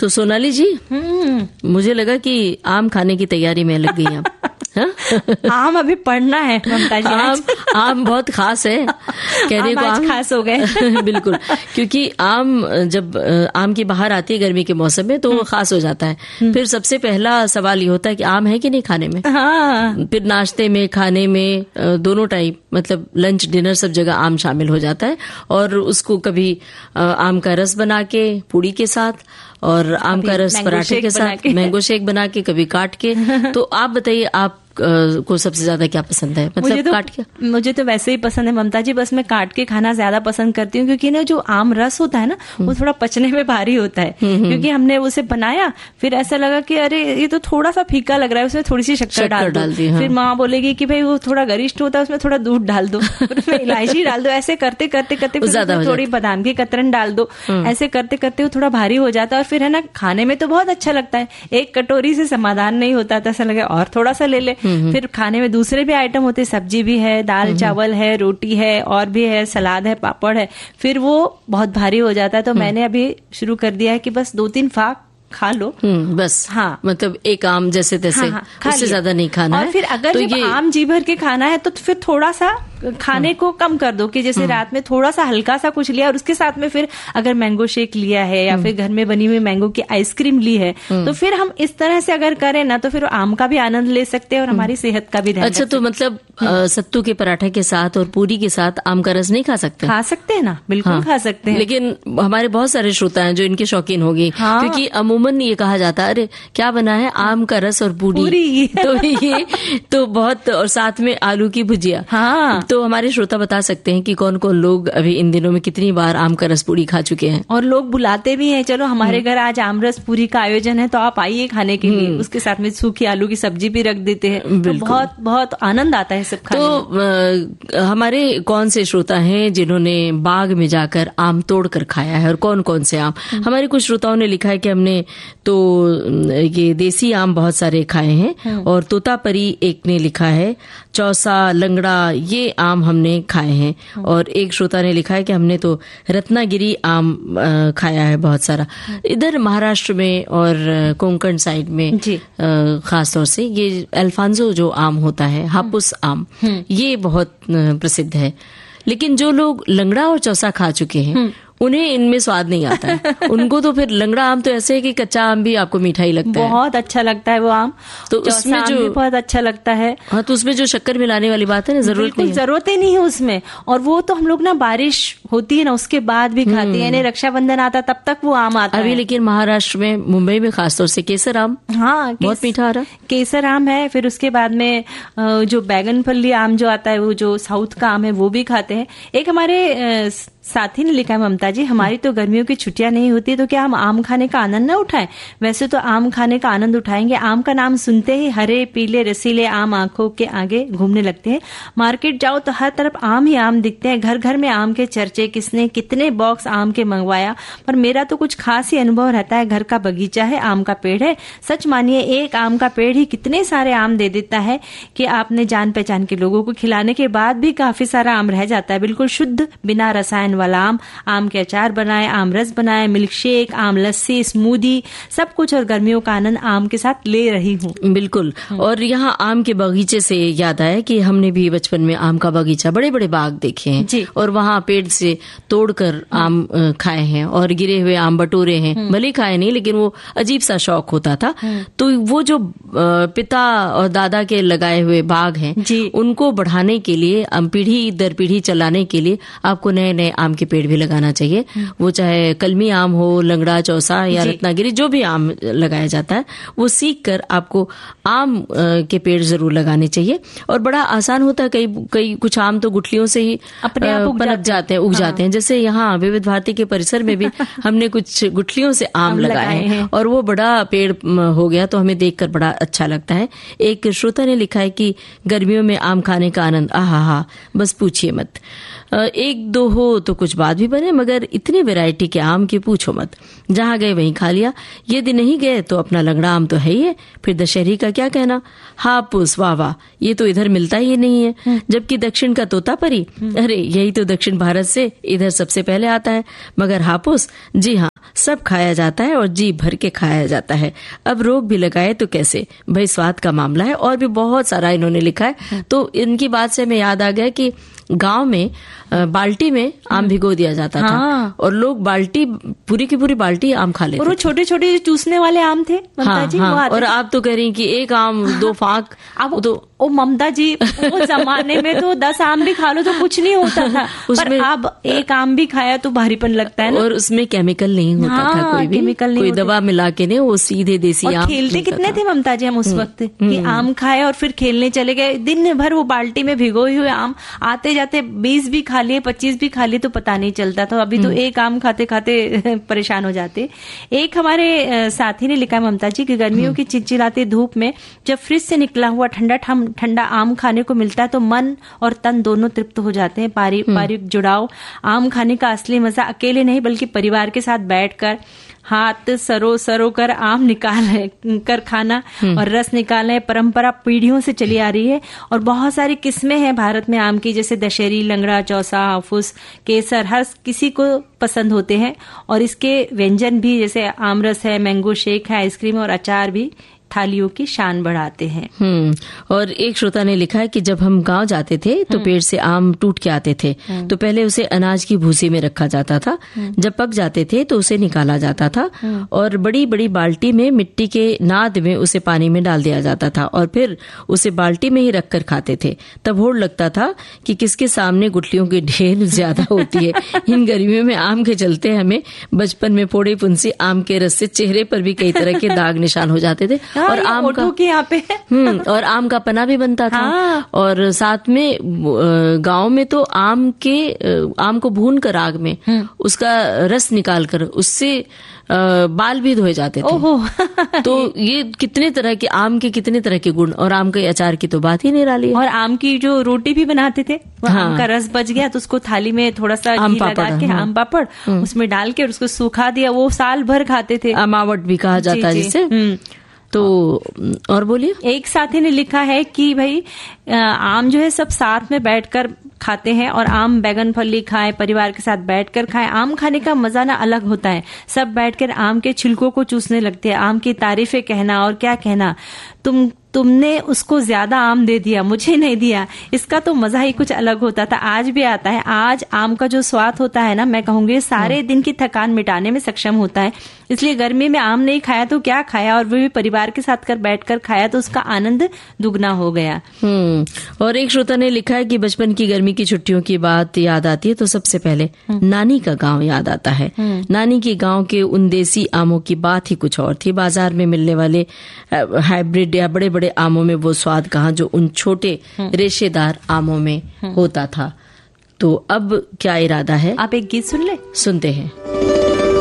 तो सोनाली जी, मुझे लगा कि आम खाने की तैयारी में लग गई आप। आम अभी पढ़ना है ममता जी। आम बहुत खास है, कहने को आम खास हो गए। बिल्कुल, क्योंकि आम जब आम की बाहर आती है गर्मी के मौसम में तो वो खास हो जाता है। फिर सबसे पहला सवाल ये होता है कि आम है कि नहीं खाने में। हाँ। फिर नाश्ते में, खाने में, दोनों टाइम, मतलब लंच डिनर सब जगह आम शामिल हो जाता है। और उसको कभी आम का रस बना के पूड़ी के साथ, और आम का रस पराठे के साथ, मैंगो शेक बना के, कभी काट के। तो आप बताइए, आप को सबसे ज्यादा क्या पसंद है? मतलब काट के? मुझे तो वैसे ही पसंद है ममता जी, बस मैं काट के खाना ज्यादा पसंद करती हूँ, क्योंकि ना जो आम रस होता है ना वो थोड़ा पचने में भारी होता है। क्योंकि हमने उसे बनाया, फिर ऐसा लगा कि अरे ये तो थोड़ा सा फीका लग रहा है, उसमें थोड़ी सी शक्कर डाल दो। फिर माँ बोलेगी कि भाई वो थोड़ा गरिष्ठ होता है, उसमें थोड़ा दूध डाल दो, उसमें इलायची डाल दो। ऐसे करते करते करते फिर थोड़ी बादाम की कतरन डाल दो। ऐसे करते करते वो थोड़ा भारी हो जाता है। और फिर है ना, खाने में तो बहुत अच्छा लगता है, एक कटोरी से समाधान नहीं होता, तो ऐसा लगे और थोड़ा सा ले ले। फिर खाने में दूसरे भी आइटम होते, सब्जी भी है, दाल चावल है, रोटी है, और भी है, सलाद है, पापड़ है, फिर वो बहुत भारी हो जाता है। तो मैंने अभी शुरू कर दिया है कि बस 2-3 फाक खा लो बस। हाँ, मतलब एक आम जैसे तैसे, उससे ज्यादा नहीं खाना है। और फिर अगर तो जब आम जी भर के खाना है तो फिर थोड़ा सा खाने को कम कर दो, कि जैसे रात में थोड़ा सा हल्का सा कुछ लिया, और उसके साथ में फिर अगर मैंगो शेक लिया है या फिर घर में बनी हुई मैंगो की आइसक्रीम ली है, तो फिर हम इस तरह से अगर करें ना, तो फिर आम का भी आनंद ले सकते हैं और हमारी सेहत का भी ध्यान। अच्छा, तो मतलब सत्तू के पराठे के साथ और पूरी के साथ आम का रस नहीं खा सकते? खा सकते हैं ना, बिल्कुल खा सकते हैं। लेकिन हमारे बहुत सारे श्रोता हैं जो इनके शौकीन होंगे, क्योंकि अमूमन ये कहा जाता है, अरे क्या बना है, आम का रस और पूरी। तो ये तो बहुत, और साथ में आलू की भुजिया। हाँ। तो हमारे श्रोता बता सकते हैं कि कौन कौन लोग अभी इन दिनों में कितनी बार आम का रस पूरी खा चुके हैं। और लोग बुलाते भी हैं, चलो हमारे घर आज आम रस पूरी का आयोजन है, तो आप आइए खाने के लिए। उसके साथ में सूखी आलू की सब्जी भी रख देते हैं, तो बहुत बहुत आनंद आता है सब खाने में। तो हमारे कौन से श्रोता हैं जिन्होंने बाग में जाकर आम तोड़ कर खाया है, और कौन कौन से आम? हमारे कुछ श्रोताओं ने लिखा है कि हमने तो ये देसी आम बहुत सारे खाए हैं, और तोतापरी एक ने लिखा है, चौसा, लंगड़ा, ये आम हमने खाए हैं। और एक श्रोता ने लिखा है कि हमने तो रत्नागिरी आम खाया है बहुत सारा। इधर महाराष्ट्र में और कोंकण साइड में खास तौर से ये अल्फांसो जो आम होता है, हापुस आम, ये बहुत प्रसिद्ध है। लेकिन जो लोग लंगड़ा और चौसा खा चुके हैं उन्हें इनमें स्वाद नहीं आता है। उनको तो फिर लंगड़ा आम तो ऐसे है कि कच्चा आम भी आपको मीठा ही लगता है, बहुत अच्छा लगता है वो आम। तो उसमें जो बहुत अच्छा लगता है। हाँ, तो उसमें जो शक्कर मिलाने वाली बात है ना, जरूरत ही नहीं है उसमें। और वो तो हम लोग ना बारिश होती है ना उसके बाद भी खाते हैं, यानी रक्षाबंधन आता तब तक वो आम आता है अभी। लेकिन महाराष्ट्र में, मुंबई में खासतौर से केसर आम, हाँ, बहुत मीठा आ रहा, केसर आम है। फिर उसके बाद में जो बैगन फली आम जो आता है, वो जो साउथ का आम है, वो भी खाते हैं। एक हमारे साथी ने लिखा है, ममता जी, हमारी तो गर्मियों की छुट्टियां नहीं होती, तो क्या हम आम खाने का आनंद न उठाएं? वैसे तो आम खाने का आनंद उठाएंगे। आम का नाम सुनते ही हरे पीले रसीले आम आंखों के आगे घूमने लगते हैं। मार्केट जाओ तो हर तरफ आम ही आम दिखते हैं। घर घर में आम के चर्चे, किसने कितने बॉक्स आम के मंगवाया। पर मेरा तो कुछ खास ही अनुभव रहता है। घर का बगीचा है, आम का पेड़ है। सच मानिए, एक आम का पेड़ ही कितने सारे आम दे देता है कि आपने जान पहचान के लोगों को खिलाने के बाद भी काफी सारा आम रह जाता है। बिल्कुल शुद्ध, बिना रसायन वाला आम के अचार बनाए, आम रस बनाए, मिल्क शेक, आम लस्सी, स्मूदी, सब कुछ। और गर्मियों का आनंद आम के साथ ले रही हूँ। बिल्कुल। और यहाँ आम के बगीचे से याद आया कि हमने भी बचपन में आम का बगीचा, बड़े बड़े बाग देखे हैं, और वहाँ पेड़ से तोड़कर आम खाए हैं, और गिरे हुए आम बटोरे हैं। भले खाए नहीं, लेकिन वो अजीब सा शौक होता था। तो वो जो पिता और दादा के लगाए हुए बाग हैं, उनको बढ़ाने के लिए, पीढ़ी दर पीढ़ी चलाने के लिए आपको नए नए आम के पेड़ भी लगाना चाहिए। वो चाहे कलमी आम हो, लंगड़ा, चौसा या रत्नागिरी, जो भी आम लगाया जाता है, वो सीख कर आपको आम के पेड़ जरूर लगाने चाहिए। और बड़ा आसान होता है। कई कुछ आम तो गुठलियों से ही अपने आप पनप जाते हैं, उग जाते हैं। जैसे यहाँ विविध भारती के परिसर में भी हमने कुछ गुठलियों से आम लगाए हैं, और वो बड़ा पेड़ हो गया, तो हमें देखकर बड़ा अच्छा लगता है। एक श्रोता ने लिखा है कि गर्मियों में आम खाने का आनंद, आहा, बस पूछिए मत। एक दो हो तो तो कुछ बात भी बने, मगर इतनी वैरायटी के आम की पूछो मत। जहां गए वहीं खा लिया। यदि नहीं गए तो अपना लंगड़ा आम तो है ही है, फिर दशहरी का क्या कहना। हापुस, वाह वाह, ये तो इधर मिलता ही नहीं है। जबकि दक्षिण का तोतापरी, अरे यही तो दक्षिण भारत से इधर सबसे पहले आता है। मगर हापुस, जी हाँ, सब खाया जाता है और जी भर के खाया जाता है। अब रोग भी लगाए तो कैसे, भाई स्वाद का मामला है। और भी बहुत सारा इन्होंने लिखा है। तो इनकी बात से हमें याद आ गया कि गांव में बाल्टी में आम भिगो दिया जाता था और लोग बाल्टी, पूरी की पूरी बाल्टी आम खा लेते और वो छोटे छोटे चूसने वाले आम थे ममता जी। हाँ, और आप तो कह रही कि एक आम 2 फाक। अब तो ओ ममता जी, वो जमाने में तो 10 आम भी खा लो तो कुछ नहीं होता था, पर अब एक आम भी खाया तो भारीपन लगता है ना। और उसमें केमिकल नहीं होता था, कोई भी केमिकल नहीं, कोई दवा मिला के नहीं, वो सीधे देसी आम। खेलते कितने थे ममता जी हम उस वक्त कि आम खाए और फिर खेलने चले गए। दिन भर वो बाल्टी में भिगोए हुए आम, आते जाते 20 भी खा लिए, 25 भी खा लिए तो पता नहीं चलता था। अभी तो एक आम खाते खाते परेशान हो जाते। एक हमारे साथी ने लिखा ममता जी कि गर्मियों की चिलचिलाती धूप में जब फ्रिज से निकला हुआ ठंडा आम खाने को मिलता है तो मन और तन दोनों तृप्त हो जाते हैं। पारिवारिक जुड़ाव, आम खाने का असली मजा अकेले नहीं बल्कि परिवार के साथ बैठकर हाथ सरो कर आम निकाल कर खाना और रस निकालना, परंपरा पीढ़ियों से चली आ रही है। और बहुत सारी किस्में हैं भारत में आम की, जैसे दशहरी, लंगड़ा, चौसा, हाफूस, केसर, हर किसी को पसंद होते हैं। और इसके व्यंजन भी जैसे आमरस है, मैंगो शेक है, आइसक्रीम और अचार भी थालियों की शान बढ़ाते हैं। और एक श्रोता ने लिखा है कि जब हम गांव जाते थे तो पेड़ से आम टूट के आते थे, तो पहले उसे अनाज की भूसी में रखा जाता था। जब पक जाते थे तो उसे निकाला जाता था और बड़ी बड़ी बाल्टी में मिट्टी के नाद में उसे पानी में डाल दिया जाता था और फिर उसे बाल्टी में ही रखकर खाते थे। तब होड़ लगता था कि किसके सामने गुठलियों की ढेर ज्यादा होती है। इन गर्मियों में आम के चलते हमें बचपन में फोड़े फुंसी आम के रस से चेहरे पर भी कई तरह के दाग निशान हो जाते थे। और आम का यहाँ पे और आम का पना भी बनता था। और साथ में गांव में तो आम को भून कर आग में उसका रस निकाल कर उससे बाल भी धोए जाते थे। तो ये कितने तरह के गुण, और आम के अचार की तो बात ही नहीं डाली है। और आम की जो रोटी भी बनाते थे, आम का रस बच गया तो उसको थाली में थोड़ा सा घी लगा के आम पापड़ उसमें डाल के और उसको सुखा दिया, वो साल भर खाते थे। अमावट भी कहा जाता है जिसे। तो और बोलिए। एक साथी ने लिखा है कि भाई आम जो है सब साथ में बैठकर खाते हैं और आम बैगन फली खाएं, परिवार के साथ बैठकर खाएं। आम खाने का मजा ना अलग होता है। सब बैठकर आम के छिलकों को चूसने लगते हैं, आम की तारीफें कहना और क्या कहना, तुमने उसको ज्यादा आम दे दिया, मुझे नहीं दिया। इसका तो मजा ही कुछ अलग होता था, आज भी आता है। आज आम का जो स्वाद होता है ना, मैं कहूंगी सारे दिन की थकान मिटाने में सक्षम होता है। इसलिए गर्मी में आम नहीं खाया तो क्या खाया, और वो भी परिवार के साथ बैठकर खाया तो उसका आनंद दुगना हो गया। और एक श्रोता ने लिखा है कि बचपन की गर्मी की छुट्टियों की बात याद आती है तो सबसे पहले नानी का गांव याद आता है। नानी के गांव के उन देसी आमों की बात ही कुछ और थी। बाजार में मिलने वाले हाइब्रिड या बड़े बड़े आमों में वो स्वाद कहाँ जो उन छोटे रेशेदार आमों में होता था। तो अब क्या इरादा है, आप एक गीत सुन ले। सुनते हैं।